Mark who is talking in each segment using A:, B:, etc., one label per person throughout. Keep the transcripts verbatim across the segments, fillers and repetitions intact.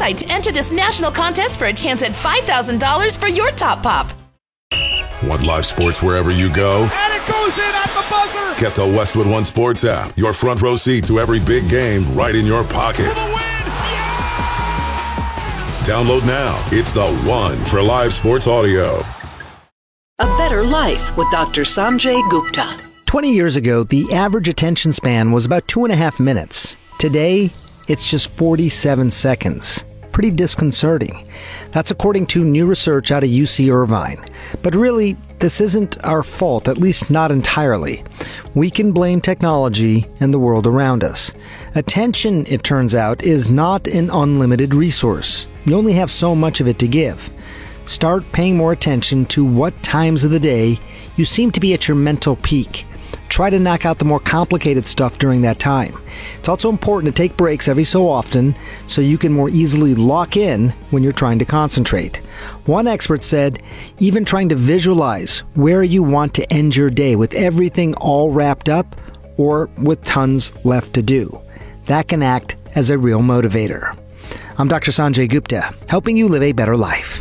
A: website to enter this national contest for a chance at five thousand dollars for your Top Pop.
B: Want live sports wherever you go?
C: And it goes in at the buzzer!
B: Get the Westwood One Sports app. Your front row seat to every big game right in your pocket.
C: For the win! Yeah!
B: Download now. It's the one for live sports audio.
D: A Better Life with Doctor Sanjay Gupta.
E: twenty years ago, the average attention span was about two and a half minutes. Today, it's just forty-seven seconds. Pretty disconcerting. That's according to new research out of U C Irvine. But really, this isn't our fault, at least not entirely. We can blame technology and the world around us. Attention, it turns out, is not an unlimited resource. You only have so much of it to give. Start paying more attention to what times of the day you seem to be at your mental peak. Try to knock out the more complicated stuff during that time. It's also important to take breaks every so often so you can more easily lock in when you're trying to concentrate. One expert said, even trying to visualize where you want to end your day with everything all wrapped up or with tons left to do. That can act as a real motivator. I'm Doctor Sanjay Gupta, helping you live a better life.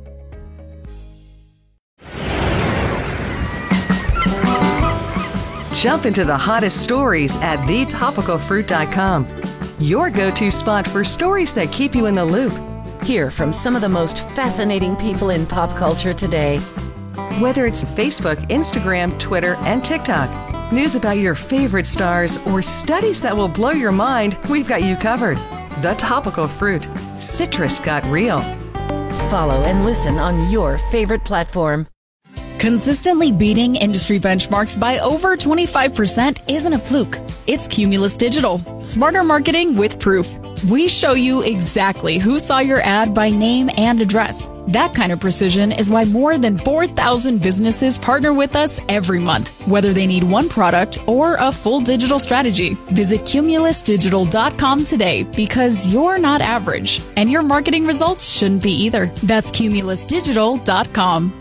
F: Jump into the hottest stories at the topical fruit dot com. Your go-to spot for stories that keep you in the loop.
A: Hear from some of the most fascinating people in pop culture today.
F: Whether it's Facebook, Instagram, Twitter, and TikTok, news about your favorite stars, or studies that will blow your mind, we've got you covered. The Topical Fruit. Citrus got real.
A: Follow and listen on your favorite platform.
G: Consistently beating industry benchmarks by over twenty-five percent isn't a fluke. It's Cumulus Digital. Smarter marketing with proof. We show you exactly who saw your ad by name and address. That kind of precision is why more than four thousand businesses partner with us every month, whether they need one product or a full digital strategy. Visit cumulus digital dot com today because you're not average, and your marketing results shouldn't be either. That's cumulus digital dot com.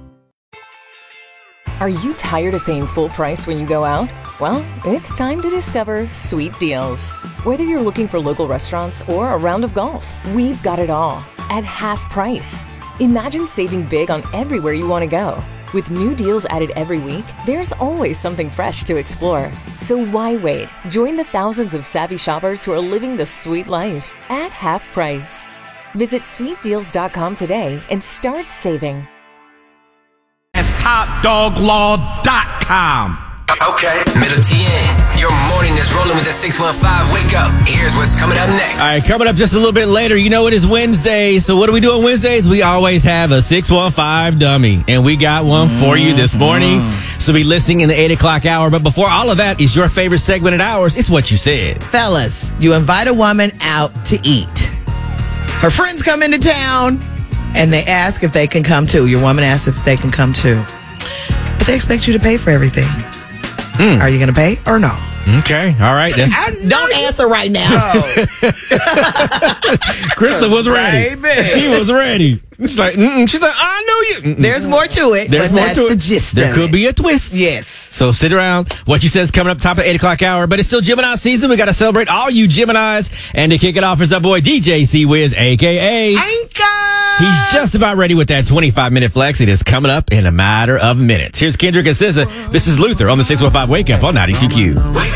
H: Are you tired of paying full price when you go out? Well, it's time to discover Sweet Deals. Whether you're looking for local restaurants or a round of golf, we've got it all at half price. Imagine saving big on everywhere you want to go. With new deals added every week, there's always something fresh to explore. So why wait? Join the thousands of savvy shoppers who are living the sweet life at half price. Visit sweet deals dot com today and start saving.
C: That's top dog law dot com.
I: Okay. Middle T N. Your morning is rolling with the six one five. Wake up. Here's what's coming up next.
J: All right, coming up just a little bit later, you know it is Wednesday. So what do we do on Wednesdays? We always have a six one five dummy. And we got one for you this morning. So be listening in the eight o'clock hour. But before all of that is your favorite segment at ours. It's What You Said.
K: Fellas, you invite a woman out to eat. Her friends come into town. And they ask if they can come too. Your woman asks if they can come too. But they expect you to pay for everything. Mm. Are you going to pay or no?
J: Okay. All right. That's...
K: Don't answer right now. No.
J: Krista was ready. Baby. She was ready. She's like, mm-mm. She's like, I know you. Mm-mm.
K: There's more to it,
J: There's
K: but
J: more
K: that's
J: to it.
K: the gist
J: There
K: of
J: could
K: it.
J: be a twist.
K: Yes.
J: So sit around. What You Said is coming up top of the eight o'clock hour, but it's still Gemini season. We got to celebrate all you Geminis. And to kick it off is our boy D J C-Wiz, a k a.
K: Anchor.
J: He's just about ready with that twenty-five minute flex. It is coming up in a matter of minutes. Here's Kendrick and S Z A. This is Luther on the six one five Wake Up on ninety-two Q.